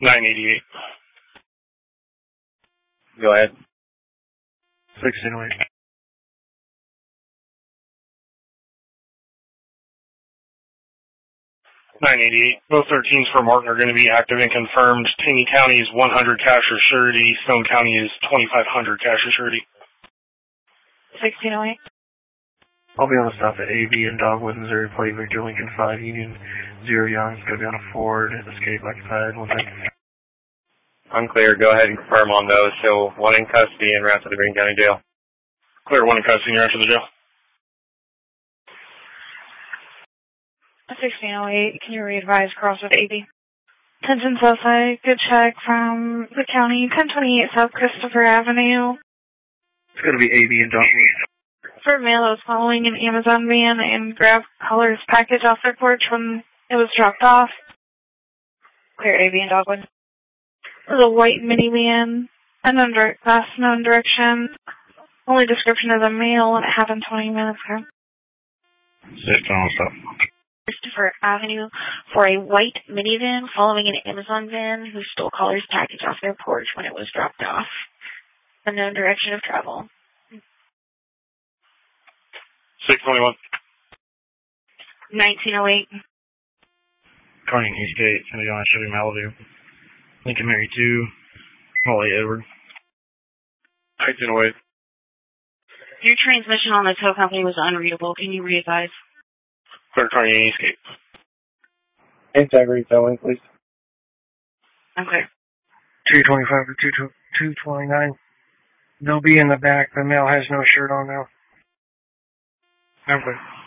988. Go ahead. 1608. 988. Both 13s for Martin are going to be active and confirmed. Taney County is 100 cash or surety. Stone County is 2,500 cash or surety. 1608. I'll be on the stop at AB in Dogwood, Missouri, plate Victor Lincoln 5 Union 0 Young. It's going to be on a Ford. Escape occupied. 1 thing. Unclear. Go ahead and confirm on those. So 1 in custody and rest of the Greene County Jail. Clear. 1 in custody and rest of the jail. 1608. Can you re-advise cross with AB? Attention Southside. Good check from the county. 1028 South Christopher Avenue. It's going to be AB in Dogwood. For mail, I was following an Amazon van and grabbed Color's package off their porch when it was dropped off. Clear AB in Dogwood. It was a white minivan, last known direction. Only description is a male, and it happened 20 minutes ago. 16 stop. Christopher Avenue for a white minivan following an Amazon van who stole Color's package off their porch when it was dropped off. Unknown direction of travel. 621. 1908. Carney Eastgate, San Diego, Chevy Malibu. Lincoln Mary 2, Holly Edward. 1908. Your transmission on the tow company was unreadable. Can you re-advise? Clear Carney Eastgate. Integrity towing, please. Okay. 225 to 229. They'll be in the back. The male has no shirt on now. Okay.